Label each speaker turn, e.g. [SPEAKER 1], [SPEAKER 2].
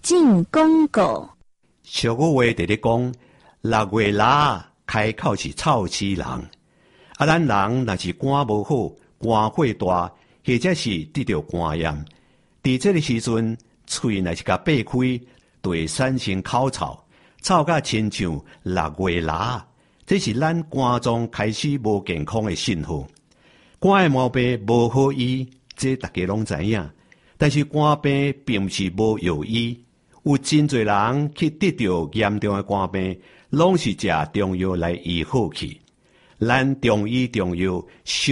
[SPEAKER 1] 进广告。
[SPEAKER 2] 俗语话直咧讲，6月腊开口是臭死人。咱人若是肝无好、肝火大，或者是得着肝炎，伫这个时阵，喙若是甲闭开，就会产生口臭，臭甲亲像6月腊。这是咱肝脏开始无健康的信号。肝的毛病无好医，这大家拢知影。但是肝病并不是无药医，有真侪人去得到严重的肝病，拢是食中药来医好去。咱中医中药